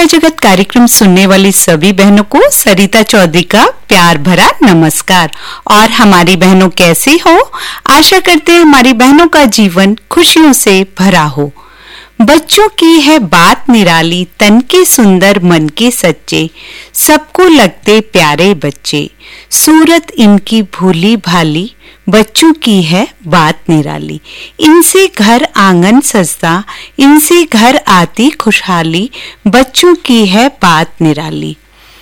महिला जगत कार्यक्रम सुनने वाली सभी बहनों को सरिता चौधरी का प्यार भरा नमस्कार। और हमारी बहनों कैसी हो? आशा करते हैं हमारी बहनों का जीवन खुशियों से भरा हो। बच्चों की है बात निराली, तन के सुंदर मन के सच्चे, सबको लगते प्यारे बच्चे, सूरत इनकी भूली भाली, बच्चों की है बात निराली। इनसे घर आंगन सजता, इनसे घर आती खुशहाली, बच्चों की है बात निराली।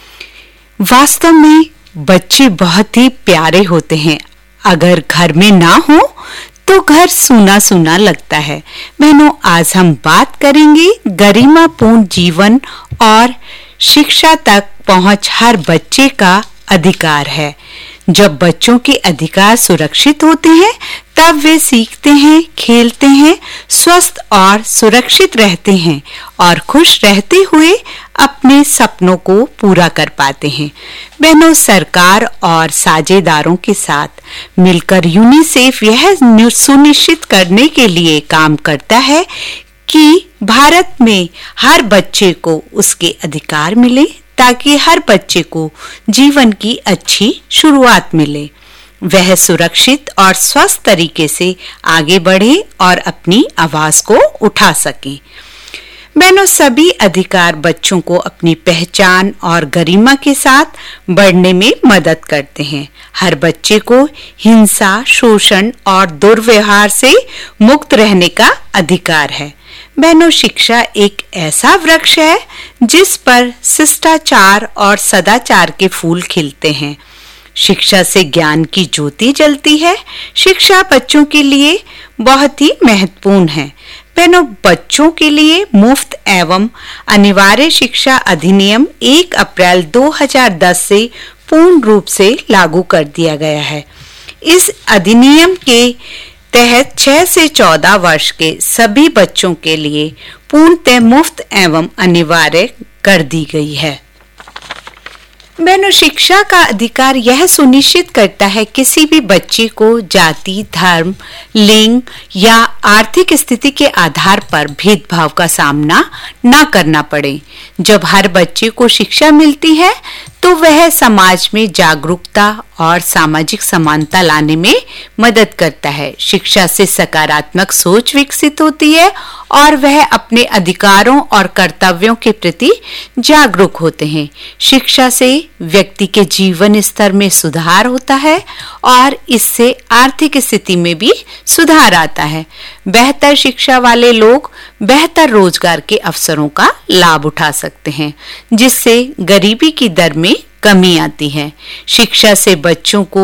वास्तव में बच्चे बहुत ही प्यारे होते हैं। अगर घर में ना हो तो घर सूना सूना लगता है। बहनों, आज हम बात करेंगे गरिमापूर्ण जीवन और शिक्षा तक पहुंच हर बच्चे का अधिकार है। जब बच्चों के अधिकार सुरक्षित होते हैं तब वे सीखते हैं, खेलते हैं, स्वस्थ और सुरक्षित रहते हैं और खुश रहते हुए अपने सपनों को पूरा कर पाते हैं। बहनों, सरकार और साझेदारों के साथ मिलकर यूनिसेफ यह सुनिश्चित करने के लिए काम करता है कि भारत में हर बच्चे को उसके अधिकार मिले, ताकि हर बच्चे को जीवन की अच्छी शुरुआत मिले, वह सुरक्षित और स्वस्थ तरीके से आगे बढ़े और अपनी आवाज को उठा सके। बहनों, सभी अधिकार बच्चों को अपनी पहचान और गरिमा के साथ बढ़ने में मदद करते हैं। हर बच्चे को हिंसा, शोषण और दुर्व्यवहार से मुक्त रहने का अधिकार है। बहनों, शिक्षा एक ऐसा वृक्ष है जिस पर शिष्टाचार और सदाचार के फूल खिलते हैं। शिक्षा से ज्ञान की ज्योति जलती है। शिक्षा बच्चों के लिए बहुत ही महत्वपूर्ण है। बहनों, बच्चों के लिए मुफ्त एवं अनिवार्य शिक्षा अधिनियम 1 अप्रैल 2010 से पूर्ण रूप से लागू कर दिया गया है। इस अधिनियम के तहत 6 से 14 वर्ष के सभी बच्चों के लिए पूर्णतः मुफ्त एवं अनिवार्य कर दी गई है। बहनों, शिक्षा का अधिकार यह सुनिश्चित करता है किसी भी बच्चे को जाति, धर्म, लिंग या आर्थिक स्थिति के आधार पर भेदभाव का सामना न करना पड़े। जब हर बच्चे को शिक्षा मिलती है तो वह समाज में जागरूकता और सामाजिक समानता लाने में मदद करता है। शिक्षा से सकारात्मक सोच विकसित होती है और वह अपने अधिकारों और कर्तव्यों के प्रति जागरूक होते हैं। शिक्षा से व्यक्ति के जीवन स्तर में सुधार होता है और इससे आर्थिक स्थिति में भी सुधार आता है। बेहतर शिक्षा वाले लोग बेहतर रोजगार के अवसरों का लाभ उठा सकते हैं, जिससे गरीबी की दर में कमी आती है। शिक्षा से बच्चों को